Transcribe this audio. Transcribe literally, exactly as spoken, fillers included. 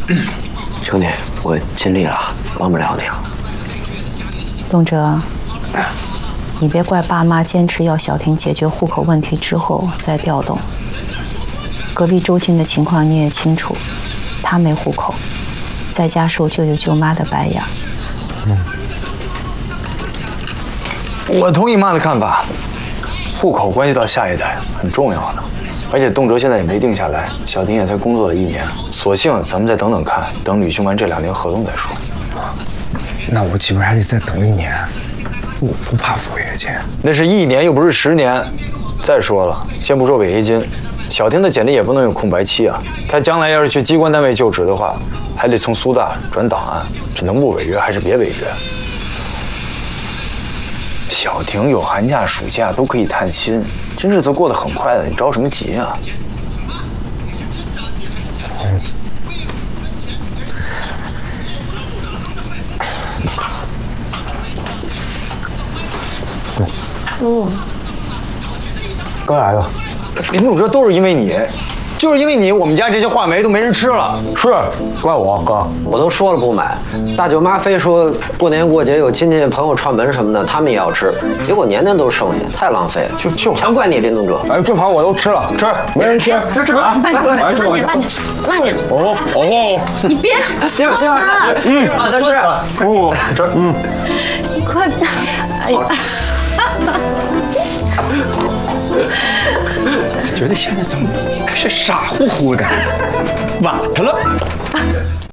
兄弟，我尽力了，帮不了你了。 东哲，你别怪爸妈坚持要小婷解决户口问题之后再调动。隔壁周青的情况你也清楚，他没户口，在家受舅舅舅妈的白眼。 嗯，我同意妈的看法，户口关系到下一代，很重要的。而且东哲现在也没定下来，小婷也才工作了一年，索性咱们再等等看，等履行完这两年合同再说。 那我岂不是还得再等一年？我不怕服违约金。 那是一年又不是十年。再说了，先不说违约金，小婷的简历也不能有空白期啊。她将来要是去机关单位就职的话，还得从苏大转档案，这能不违约还是别违约？小婷有寒假、暑假都可以探亲，这日子过得很快的，你着什么急啊？ 嗯。 嗯。哥来了，林总，这都是因为你。就是因为你，我们家这些话梅都没人吃了。 是，怪我哥， 我都说了不买。大舅妈非说过年过节有亲戚朋友串门什么的，他们也要吃，结果年年都剩下，太浪费了。 就就全怪你林东哲。 哎，这盘我都吃了， 吃， 没人吃， 这这慢点，慢点，慢点，慢点。 哦哦， 你别， 行行，嗯，好的吃， 哦，吃，嗯， 你快，哎呀。 觉得现在怎么开始傻乎乎的，晚他了。